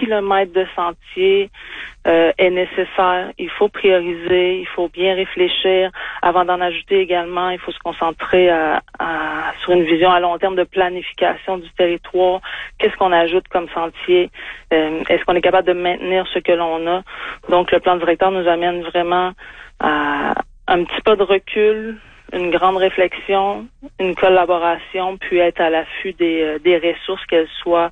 kilomètres de sentier est nécessaire. Il faut prioriser, il faut bien réfléchir. Avant d'en ajouter également, il faut se concentrer sur une vision à long terme de planification du territoire. Qu'est-ce qu'on ajoute comme sentier? Est-ce qu'on est capable de maintenir ce que l'on a? Donc, le plan directeur nous amène vraiment à un petit pas de recul, une grande réflexion, une collaboration, puis être à l'affût des ressources, qu'elles soient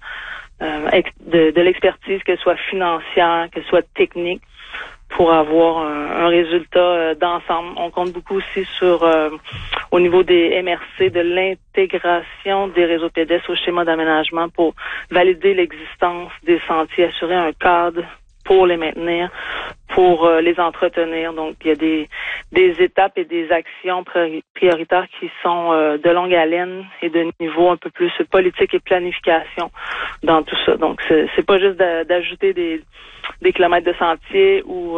de l'expertise, qu'elle soit financière, qu'elle soit technique, pour avoir un résultat d'ensemble. On compte beaucoup aussi sur, au niveau des MRC, de l'intégration des réseaux pédestres au schéma d'aménagement pour valider l'existence des sentiers, assurer un cadre pour les maintenir, pour les entretenir. Donc, il y a des étapes et des actions prioritaires qui sont de longue haleine et de niveau un peu plus politique et planification dans tout ça. Donc, c'est pas juste d'ajouter des kilomètres de sentiers ou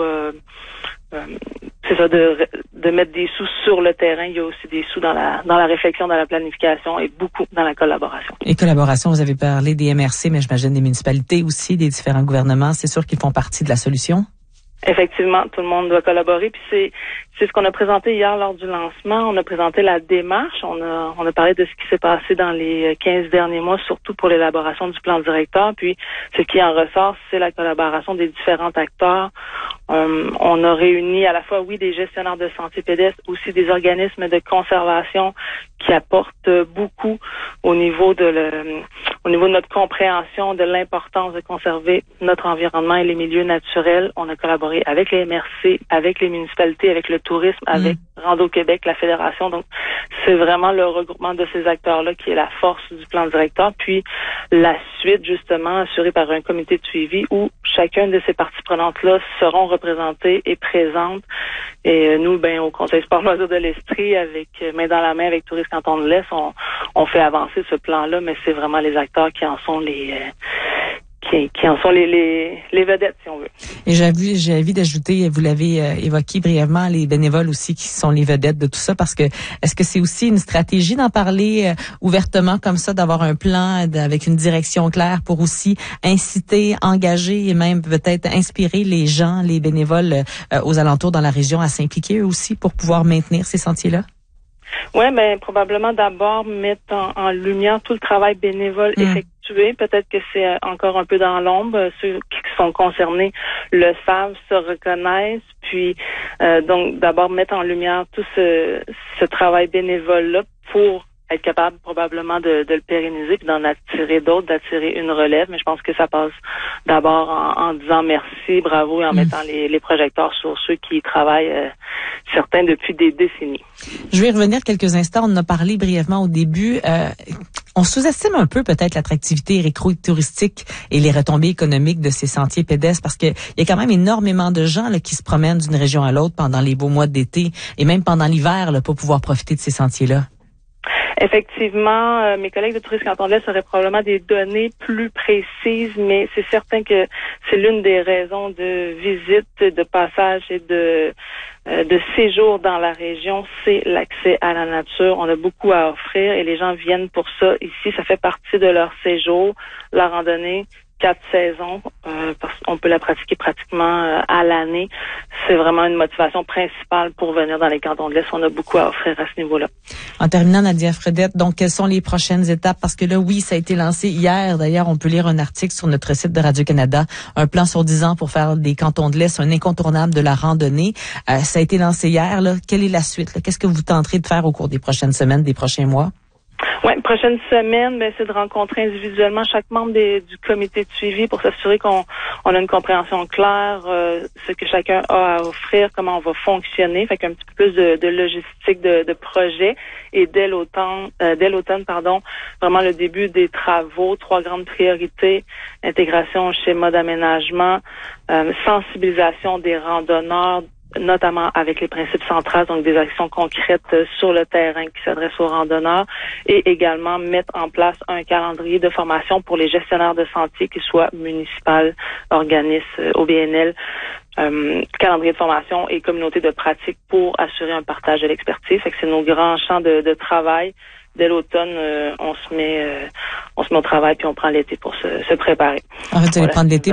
c'est ça, de mettre des sous sur le terrain. Il y a aussi des sous dans la réflexion, dans la planification et beaucoup dans la collaboration. Et collaboration, vous avez parlé des MRC, mais j'imagine des municipalités aussi, des différents gouvernements. C'est sûr qu'ils font partie de la solution? Effectivement, tout le monde doit collaborer. Puis c'est ce qu'on a présenté hier lors du lancement. On a présenté la démarche. On a parlé de ce qui s'est passé dans les 15 derniers mois, surtout pour l'élaboration du plan directeur. Puis ce qui en ressort, c'est la collaboration des différents acteurs. On a réuni à la fois, oui, des gestionnaires de sentiers pédestres, aussi des organismes de conservation qui apportent beaucoup au niveau de notre compréhension de l'importance de conserver notre environnement et les milieux naturels. On a collaboré avec les MRC, avec les municipalités, avec le tourisme, avec Rando Québec, la fédération. Donc, c'est vraiment le regroupement de ces acteurs-là qui est la force du plan directeur. Puis, la suite, justement, assurée par un comité de suivi où chacune de ces parties prenantes-là seront représentées et présentes. Et nous, au Conseil sport loisirs de l'Estrie, avec main dans la main avec Tourisme Canton de l'Est, on fait avancer ce plan-là, mais c'est vraiment les acteurs qui en sont les vedettes, si on veut. Et j'ai envie d'ajouter, vous l'avez évoqué brièvement, les bénévoles aussi qui sont les vedettes de tout ça, parce que est-ce que c'est aussi une stratégie d'en parler ouvertement comme ça, d'avoir un plan avec une direction claire pour aussi inciter, engager et même peut-être inspirer les gens, les bénévoles aux alentours dans la région à s'impliquer eux aussi pour pouvoir maintenir ces sentiers-là? Oui, probablement d'abord mettre en lumière tout le travail bénévole effectué. Peut-être que c'est encore un peu dans l'ombre. Ceux qui sont concernés le savent, se reconnaissent. Puis, donc, d'abord mettre en lumière tout ce travail bénévole-là pour être capable probablement de le pérenniser puis d'en attirer d'autres, d'attirer une relève. Mais je pense que ça passe d'abord en disant merci, bravo et en mettant les projecteurs sur ceux qui travaillent, certains depuis des décennies. Je vais y revenir quelques instants. On en a parlé brièvement au début. On sous-estime un peu peut-être l'attractivité touristique et les retombées économiques de ces sentiers pédestres parce que il y a quand même énormément de gens là, qui se promènent d'une région à l'autre pendant les beaux mois d'été et même pendant l'hiver là, pour pouvoir profiter de ces sentiers-là. Effectivement, mes collègues de Tourisme Canton de l'Est auraient probablement des données plus précises, mais c'est certain que c'est l'une des raisons de visite, de passage et de séjour dans la région, c'est l'accès à la nature. On a beaucoup à offrir et les gens viennent pour ça. Ici, ça fait partie de leur séjour, la randonnée. 4 saisons, parce qu'on peut la pratiquer pratiquement à l'année. C'est vraiment une motivation principale pour venir dans les cantons de l'Est. On a beaucoup à offrir à ce niveau-là. En terminant, Nadia Fredette, donc quelles sont les prochaines étapes? Parce que là, oui, ça a été lancé hier. D'ailleurs, on peut lire un article sur notre site de Radio-Canada, un plan sur 10 ans pour faire des cantons de l'Est un incontournable de la randonnée. Ça a été lancé hier. Là. Quelle est la suite? Là? Qu'est-ce que vous tenterez de faire au cours des prochaines semaines, des prochains mois? Oui, prochaine semaine, c'est de rencontrer individuellement chaque membre du comité de suivi pour s'assurer qu'on a une compréhension claire, ce que chacun a à offrir, comment on va fonctionner, fait qu'un petit peu plus de logistique de projet. Et dès l'automne, vraiment le début des travaux, 3 grandes priorités: intégration au schéma d'aménagement, sensibilisation des randonneurs, notamment avec les principes centrales, donc des actions concrètes sur le terrain qui s'adressent aux randonneurs, et également mettre en place un calendrier de formation pour les gestionnaires de sentiers, qu'ils soient municipaux, organismes, OBNL, calendrier de formation et communauté de pratique pour assurer un partage de l'expertise. Fait que c'est nos grands champs de travail. Dès l'automne, on se met au travail puis on prend l'été pour se préparer. En fait, vous allez prendre l'été